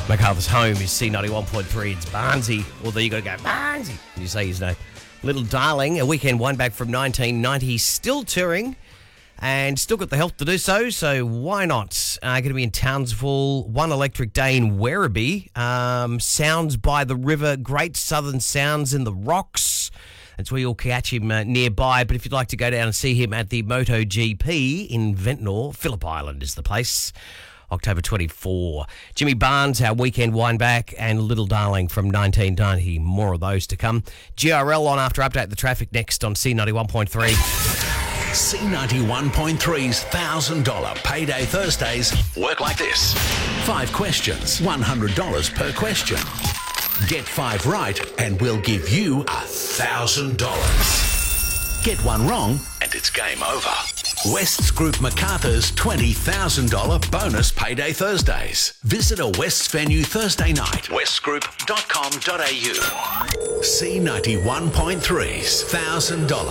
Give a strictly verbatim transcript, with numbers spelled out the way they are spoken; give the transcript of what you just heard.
MacArthur's home is C ninety-one point three. It's Barnsey. Although you got to go, Barnsey, when you say his name. Little Darling, a weekend one back from nineteen ninety. Still touring and still got the health to do so, so why not? Uh, going to be in Townsville, One Electric Day in Werribee. Um, Sounds by the River, great southern sounds in the rocks. That's where you'll catch him uh, nearby. But if you'd like to go down and see him at the MotoGP in Ventnor, Phillip Island is the place. October twenty-fourth. Jimmy Barnes, our weekend wineback, and Little Darling from nineteen ninety. More of those to come. G R L on after Update the Traffic next on C ninety-one point three. C ninety-one point three's one thousand dollars Payday Thursdays work like this. Five questions, one hundred dollars per question. Get five right and we'll give you one thousand dollars. Get one wrong and it's game over. West's Group MacArthur's twenty thousand dollars bonus Payday Thursdays. Visit a West's venue Thursday night. west group dot com dot a u. C ninety-one point three's one thousand dollars